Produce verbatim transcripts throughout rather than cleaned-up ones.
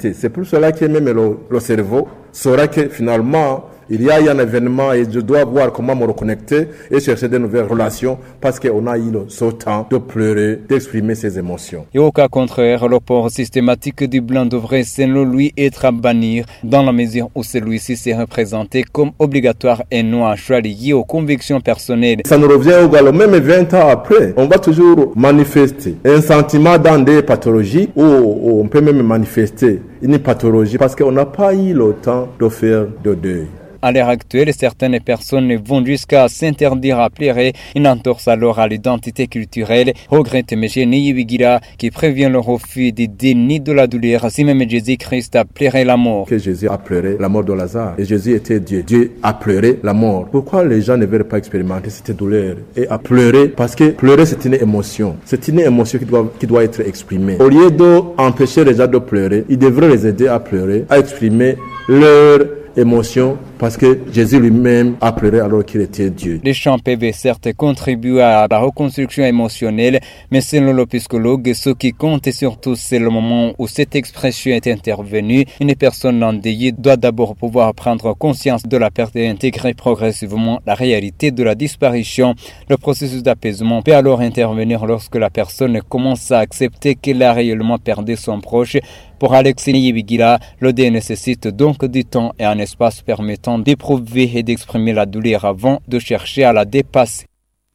reconnecter. C'est pour cela que même le, le cerveau saura que finalement, il y a eu un événement et je dois voir comment me reconnecter et chercher de nouvelles relations parce qu'on a eu ce temps de pleurer, d'exprimer ses émotions. Et au cas contraire, le port systématique du blanc devrait selon lui être à bannir dans la mesure où celui-ci serait présenté comme obligatoire et non un choix lié aux convictions personnelles. Ça nous revient au galop, même vingt ans après, on va toujours manifester un sentiment dans des pathologies où on peut même manifester une pathologie parce qu'on n'a pas eu le temps de faire de deuil. À l'heure actuelle, certaines personnes vont jusqu'à s'interdire à pleurer, une entorse alors à l'identité culturelle, regrette M. Niyibigira, qui prévient le refus du déni de la douleur, si même Jésus-Christ a pleuré la mort. Que Jésus a pleuré la mort de Lazare, et Jésus était Dieu. Dieu a pleuré la mort. Pourquoi les gens ne veulent pas expérimenter cette douleur et à pleurer? Parce que pleurer, c'est une émotion. C'est une émotion qui doit, qui doit être exprimée. Au lieu d'empêcher les gens de pleurer, il devrait les aider à pleurer, à exprimer leur émotion, parce que Jésus lui-même a pleuré alors qu'il était Dieu. Les chants peuvent certes contribuer à la reconstruction émotionnelle, mais selon le psychologue, ce qui compte surtout, c'est le moment où cette expression est intervenue. Une personne endeuillée doit d'abord pouvoir prendre conscience de la perte et intégrer progressivement la réalité de la disparition. Le processus d'apaisement peut alors intervenir lorsque la personne commence à accepter qu'elle a réellement perdu son proche. Pour Alexis Niyibigira, le deuil nécessite donc du temps et un espace permettant d'éprouver et d'exprimer la douleur avant de chercher à la dépasser.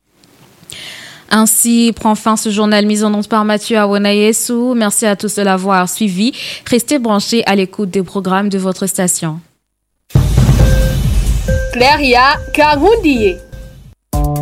Ainsi prend fin ce journal mis en onde par Mathieu Awonayesu. Merci à tous de l'avoir suivi. Restez branchés à l'écoute des programmes de votre station. Claria Kangundiye.